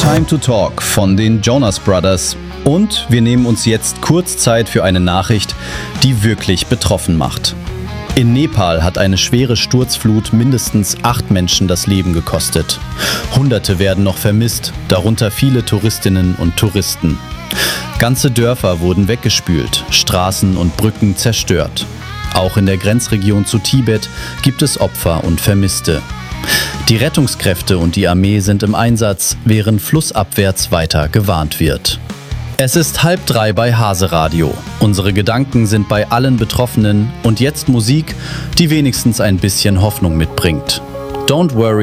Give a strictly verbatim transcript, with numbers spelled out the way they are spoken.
Time to Talk von den Jonas Brothers. Und wir nehmen uns jetzt kurz Zeit für eine Nachricht, die wirklich betroffen macht. In Nepal hat eine schwere Sturzflut mindestens acht Menschen das Leben gekostet. Hunderte werden noch vermisst, darunter viele Touristinnen und Touristen. Ganze Dörfer wurden weggespült, Straßen und Brücken zerstört. Auch in der Grenzregion zu Tibet gibt es Opfer und Vermisste. Die Rettungskräfte und die Armee sind im Einsatz, während flussabwärts weiter gewarnt wird. Es ist halb drei bei Hase Radio. Unsere Gedanken sind bei allen Betroffenen und jetzt Musik, die wenigstens ein bisschen Hoffnung mitbringt. Don't worry.